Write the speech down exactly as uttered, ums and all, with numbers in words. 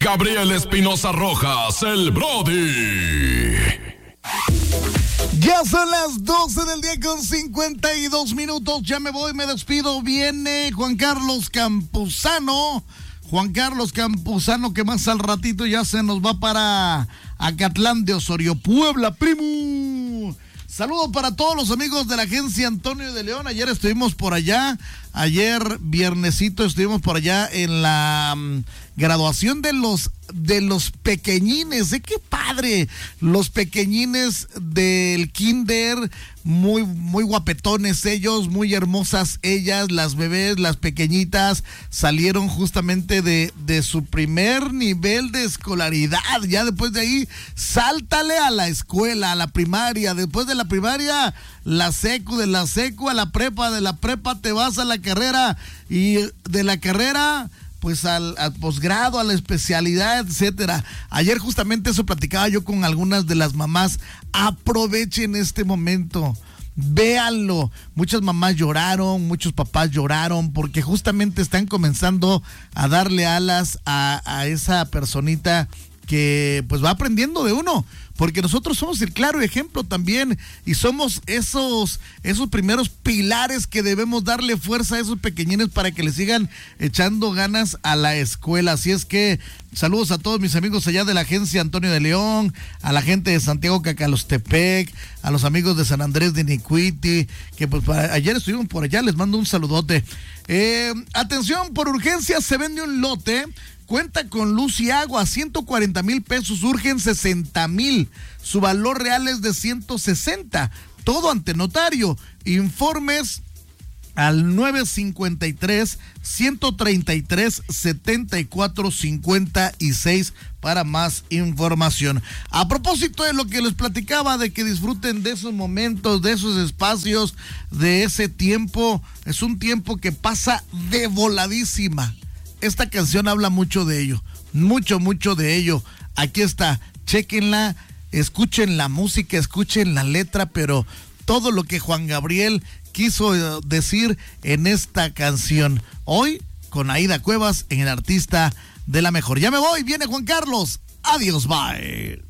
Gabriel Espinosa Rojas, el Brody. Ya son las doce del día con cincuenta y dos minutos. Ya me voy, me despido. Viene Juan Carlos Campuzano. Juan Carlos Campuzano, que más al ratito ya se nos va para Acatlán de Osorio, Puebla, primo. Saludos para todos los amigos de la agencia Antonio de León. Ayer estuvimos por allá, ayer viernesito estuvimos por allá en la um, graduación de los de los pequeñines. ¿De qué padre? Los pequeñines del kinder, muy muy guapetones ellos, muy hermosas ellas, las bebés, las pequeñitas, salieron justamente de, de su primer nivel de escolaridad. Ya después de ahí, sáltale a la escuela, a la primaria, después de la primaria, la secu, de la secu a la prepa, de la prepa te vas a la carrera y de la carrera pues al, al posgrado, a la especialidad, etcétera. Ayer justamente eso platicaba yo con algunas de las mamás. Aprovechen este momento, véanlo. Muchas mamás lloraron, muchos papás lloraron, porque justamente están comenzando a darle alas a, a esa personita que pues va aprendiendo de uno, porque nosotros somos el claro ejemplo también, y somos esos esos primeros pilares que debemos darle fuerza a esos pequeñines para que le sigan echando ganas a la escuela. Así es que saludos a todos mis amigos allá de la agencia Antonio de León, a la gente de Santiago Cacalostepec, a los amigos de San Andrés de Nicuiti, que pues para, ayer estuvimos por allá, les mando un saludote. Eh, atención, por urgencia se vende un lote. Cuenta con luz y agua, ciento cuarenta mil pesos, urgen sesenta mil. Su valor real es de ciento sesenta. Todo ante notario. Informes al nueve cincuenta y tres, ciento treinta y tres, setenta y cuatro cincuenta y seis para más información. A propósito de lo que les platicaba, de que disfruten de esos momentos, de esos espacios, de ese tiempo. Es un tiempo que pasa de voladísima. Esta canción habla mucho de ello, mucho, mucho de ello. Aquí está, chéquenla, escuchen la música, escuchen la letra, pero todo lo que Juan Gabriel quiso decir en esta canción. Hoy con Aida Cuevas en El Artista de la Mejor. Ya me voy, viene Juan Carlos. Adiós, bye.